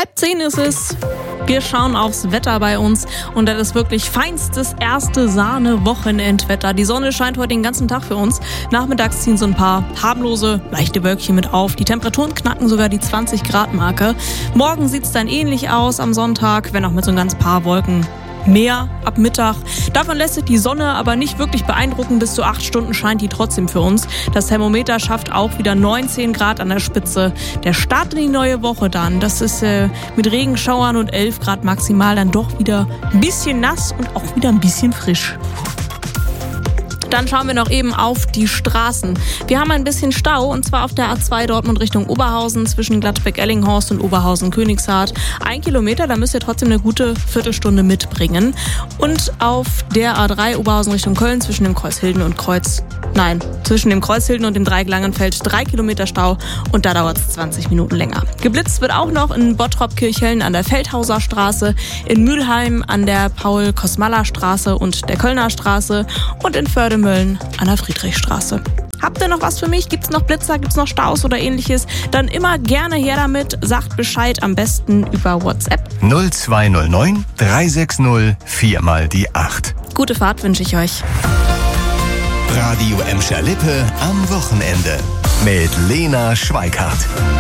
9:30 ist es. Wir schauen aufs Wetter bei uns und das ist wirklich feinstes erste Sahne-Wochenendwetter. Die Sonne scheint heute den ganzen Tag für uns. Nachmittags ziehen so ein paar harmlose, leichte Wölkchen mit auf. Die Temperaturen knacken sogar die 20-Grad-Marke. Morgen sieht es dann ähnlich aus am Sonntag, wenn auch mit so ein ganz paar Wolken mehr ab Mittag. Davon lässt sich die Sonne aber nicht wirklich beeindrucken. Bis zu 8 Stunden scheint die trotzdem für uns. Das Thermometer schafft auch wieder 19 Grad an der Spitze. Der Start in die neue Woche dann, das ist mit Regenschauern und 11 Grad maximal dann doch wieder ein bisschen nass und auch wieder ein bisschen frisch. Dann schauen wir noch eben auf die Straßen. Wir haben ein bisschen Stau und zwar auf der A2 Dortmund Richtung Oberhausen zwischen Gladbeck-Ellinghorst und Oberhausen-Königshardt. 1 Kilometer, da müsst ihr trotzdem eine gute Viertelstunde mitbringen. Und auf der A3 Oberhausen Richtung Köln zwischen dem Kreuzhilden und dem Dreieck Langenfeld 3 Kilometer Stau und da dauert es 20 Minuten länger. Geblitzt wird auch noch in Bottrop-Kirchhellen an der Feldhauser Straße, in Mülheim an der Paul-Kosmala-Straße und der Kölner Straße und in Fördemöllen an der Friedrichstraße. Habt ihr noch was für mich? Gibt's noch Blitzer? Gibt's noch Staus oder ähnliches? Dann immer gerne her damit. Sagt Bescheid, am besten über WhatsApp. 0209 360 4x8. Gute Fahrt wünsche ich euch. Radio Emscher-Lippe am Wochenende mit Lena Schweikart.